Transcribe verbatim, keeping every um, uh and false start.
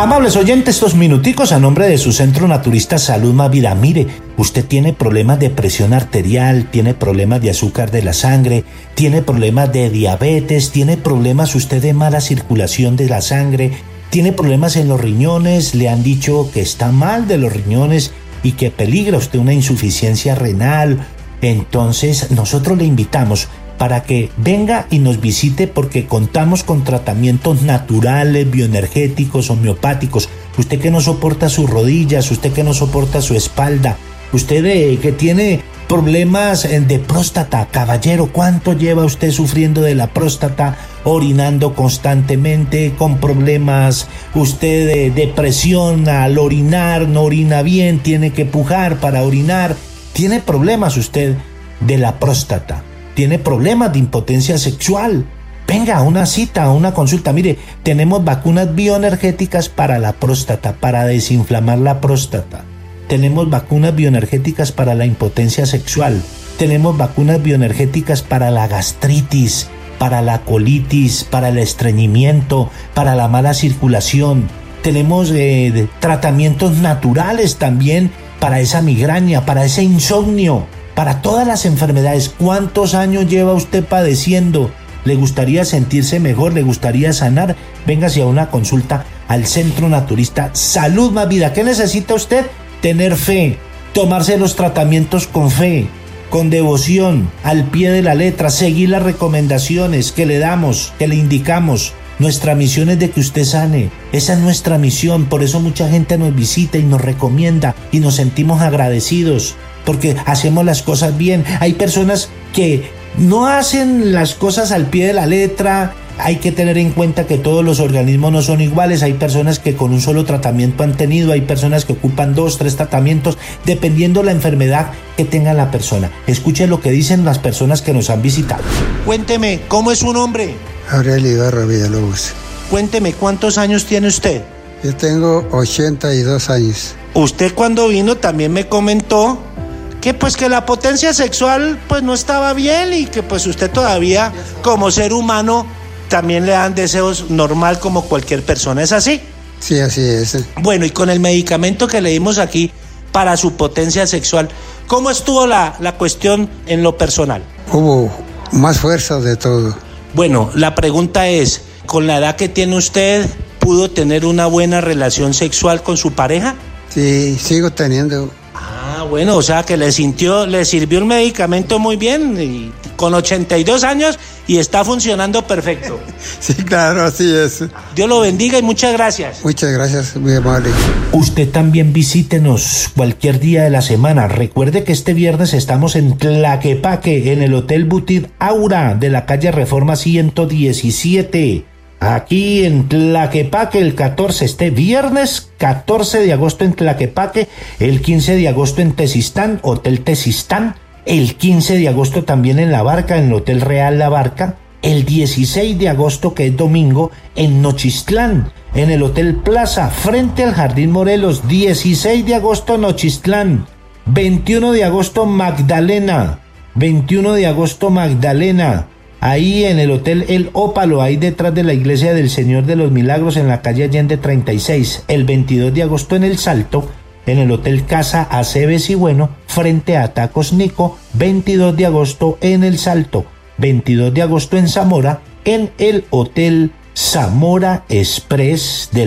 Amables oyentes, estos minuticos a nombre de su Centro Naturista Salud Más Vida. Mire, usted tiene problemas de presión arterial, tiene problemas de azúcar de la sangre, tiene problemas de diabetes, tiene problemas usted de mala circulación de la sangre, tiene problemas en los riñones, le han dicho que está mal de los riñones y que peligra usted una insuficiencia renal. Entonces nosotros le invitamos para que venga y nos visite, porque contamos con tratamientos naturales, bioenergéticos, homeopáticos. Usted que no soporta sus rodillas, usted que no soporta su espalda, usted de, que tiene problemas de próstata, caballero, ¿cuánto lleva usted sufriendo de la próstata? Orinando constantemente, con problemas, usted de depresión al orinar, no orina bien, tiene que pujar para orinar, tiene problemas usted de la próstata. Tiene problemas de impotencia sexual, venga a una cita, a una consulta. Mire, tenemos vacunas bioenergéticas para la próstata, para desinflamar la próstata. Tenemos vacunas bioenergéticas para la impotencia sexual. Tenemos vacunas bioenergéticas para la gastritis, para la colitis, para el estreñimiento, para la mala circulación. Tenemos eh, tratamientos naturales también para esa migraña, para ese insomnio, para todas las enfermedades. ¿Cuántos años lleva usted padeciendo? ¿Le gustaría sentirse mejor? ¿Le gustaría sanar? Véngase a una consulta al Centro Naturista Salud Más Vida. ¿Qué necesita usted? Tener fe, tomarse los tratamientos con fe, con devoción, al pie de la letra, seguir las recomendaciones que le damos, que le indicamos. Nuestra misión es de que usted sane. Esa es nuestra misión. Por eso mucha gente nos visita y nos recomienda y nos sentimos agradecidos, porque hacemos las cosas bien. Hay personas que no hacen las cosas al pie de la letra. Hay que tener en cuenta que todos los organismos no son iguales. Hay personas que con un solo tratamiento han tenido, hay personas que ocupan dos, tres tratamientos, dependiendo la enfermedad que tenga la persona. Escuche lo que dicen las personas que nos han visitado. Cuénteme, ¿cómo es su nombre? Aurelio Ibarra Villalobos. Cuénteme, ¿cuántos años tiene usted? Yo tengo ochenta y dos años. Usted cuando vino también me comentó que pues que la potencia sexual pues no estaba bien y que pues usted todavía como ser humano también le dan deseos normal como cualquier persona. ¿Es así? Sí, así es. Bueno, y con el medicamento que le dimos aquí para su potencia sexual, ¿cómo estuvo la, la cuestión en lo personal? Hubo más fuerza de todo. Bueno, la pregunta es, ¿con la edad que tiene usted pudo tener una buena relación sexual con su pareja? Sí, sigo teniendo. Ah, bueno, o sea que le sintió, le sirvió el medicamento muy bien, y con ochenta y dos años y está funcionando perfecto. Sí, claro, así es. Dios lo bendiga y muchas gracias. Muchas gracias, muy amable. Usted también visítenos cualquier día de la semana. Recuerde que este viernes estamos en Tlaquepaque, en el Hotel Boutique Aura de la calle Reforma ciento diecisiete. Aquí en Tlaquepaque el catorce, este viernes catorce de agosto en Tlaquepaque, el quince de agosto en Tezistán, Hotel Tezistán, el quince de agosto también en La Barca, en el Hotel Real La Barca, el dieciséis de agosto, que es domingo, en Nochistlán, en el Hotel Plaza, frente al Jardín Morelos, dieciséis de agosto Nochistlán, veintiuno de agosto Magdalena, veintiuno de agosto Magdalena, ahí en el Hotel El Ópalo, ahí detrás de la Iglesia del Señor de los Milagros, en la calle Allende treinta y seis, el veintidós de agosto en El Salto, en el Hotel Casa Aceves y Bueno, frente a Tacos Nico, veintidós de agosto en El Salto, veintidós de agosto en Zamora, en el Hotel Zamora Express de